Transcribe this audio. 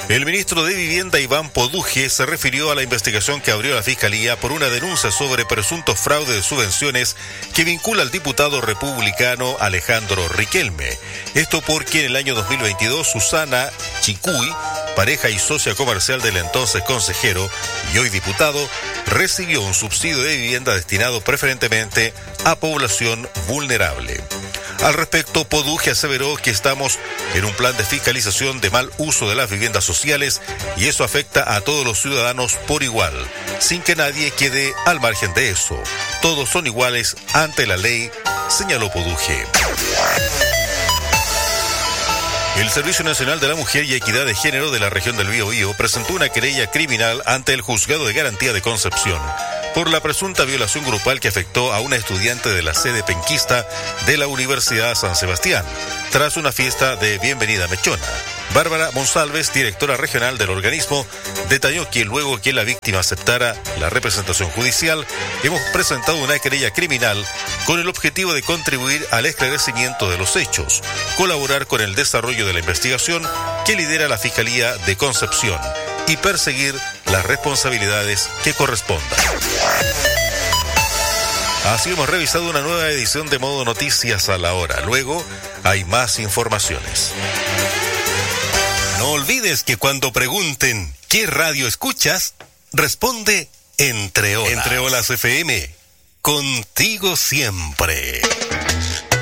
El ministro de Vivienda, Iván Poduje, se refirió a la investigación que abrió la Fiscalía por una denuncia sobre presunto fraude de subvenciones que vincula al diputado republicano Alejandro Riquelme. Esto porque en el año 2022 Susana Chicuy, pareja y socia comercial del entonces consejero y hoy diputado, recibió un subsidio de vivienda destinado preferentemente a población vulnerable. Al respecto, Poduje aseveró que estamos en un plan de fiscalización de mal uso de las viviendas sociales y eso afecta a todos los ciudadanos por igual, sin que nadie quede al margen de eso. Todos son iguales ante la ley, señaló Poduje. El Servicio Nacional de la Mujer y Equidad de Género de la región del Biobío presentó una querella criminal ante el Juzgado de Garantía de Concepción por la presunta violación grupal que afectó a una estudiante de la sede penquista de la Universidad San Sebastián, tras una fiesta de bienvenida mechona. Bárbara Monsalves, directora regional del organismo, detalló que luego que la víctima aceptara la representación judicial, hemos presentado una querella criminal con el objetivo de contribuir al esclarecimiento de los hechos, colaborar con el desarrollo de la investigación que lidera la Fiscalía de Concepción y perseguir las responsabilidades que correspondan. Así hemos revisado una nueva edición de Modo Noticias a la hora. Luego hay más informaciones. No olvides que cuando pregunten ¿qué radio escuchas? Responde Entre Olas. Entre Olas FM. Contigo siempre.